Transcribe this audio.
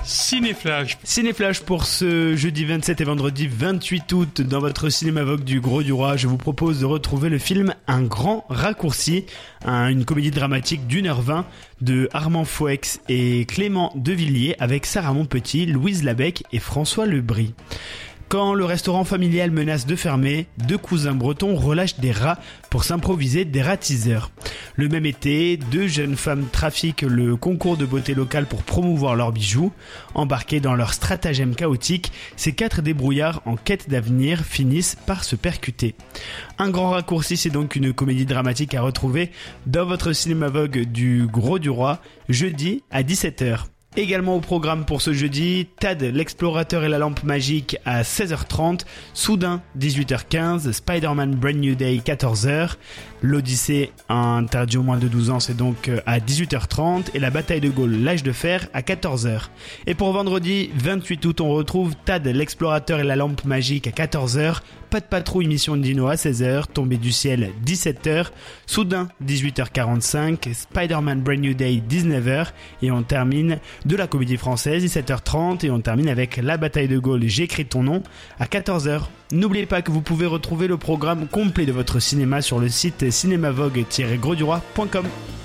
Cinéflash pour ce jeudi 27 et vendredi 28 août. Dans votre cinéma Vogue du Gros du Roi, je vous propose de retrouver le film Un Grand Raccourci, une comédie dramatique d'1h20 de Armand Foueix et Clément Devilliers avec Sarah Monpetit, Louise Labecque et François Lebris. Quand le restaurant familial menace de fermer, deux cousins bretons relâchent des rats pour s'improviser des ratiseurs. Le même été, deux jeunes femmes trafiquent le concours de beauté local pour promouvoir leurs bijoux. Embarqués dans leur stratagème chaotique, ces quatre débrouillards en quête d'avenir finissent par se percuter. Un Grand Raccourci, c'est donc une comédie dramatique à retrouver dans votre cinéma Vogue du Gros du Roi, jeudi à 17h. Également au programme pour ce jeudi, Tad, l'explorateur et la lampe magique à 16h30, Soudain 18h15, Spider-Man Brand New Day 14h, l'Odyssée interdit aux moins de 12 ans c'est donc à 18h30 et la bataille de Gaulle, l'âge de fer à 14h. Et pour vendredi 28 août on retrouve Tad, l'explorateur et la lampe magique à 14h, Pas de patrouille mission Dino à 16h, Tombée du ciel 17h, Soudain 18h45, Spider-Man Brand New Day 19h et on termine de la comédie française 17h30 et on termine avec la bataille de Gaulle J'écris ton nom à 14h. N'oubliez pas que vous pouvez retrouver le programme complet de votre cinéma sur le site cinémavogue-grosduroi.com.